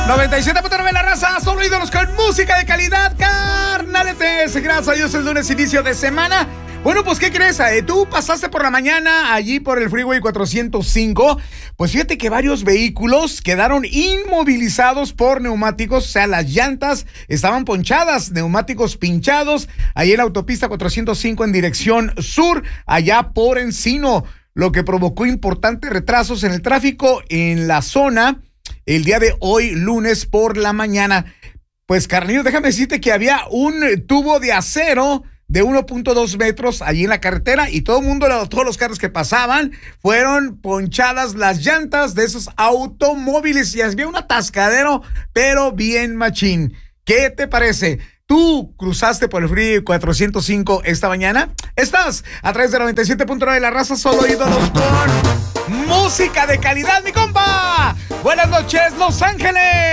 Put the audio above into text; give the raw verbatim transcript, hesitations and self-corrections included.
noventa y siete punto nueve La Raza, solo ídolos con música de calidad, carnaletes. Gracias a Dios, el lunes, inicio de semana. Bueno, pues, ¿qué crees? Eh, Tú pasaste por la mañana allí por el Freeway cuatrocientos cinco. Pues fíjate que varios vehículos quedaron inmovilizados por neumáticos, o sea, las llantas estaban ponchadas, neumáticos pinchados, ahí en la autopista cuatrocientos cinco en dirección sur, allá por Encino, lo que provocó importantes retrasos en el tráfico en la zona el día de hoy, lunes por la mañana. Pues, carnillo, déjame decirte que había un tubo de acero de uno punto dos metros allí en la carretera y todo el mundo, todos los carros que pasaban, fueron ponchadas las llantas de esos automóviles y había un atascadero, pero bien machín. ¿Qué te parece? ¿Tú cruzaste por el Freeway cuatrocientos cinco esta mañana? Estás a través de noventa y siete punto nueve La Raza, solo ídolos con música de calidad, mi compa. Buenas noches, Los Ángeles.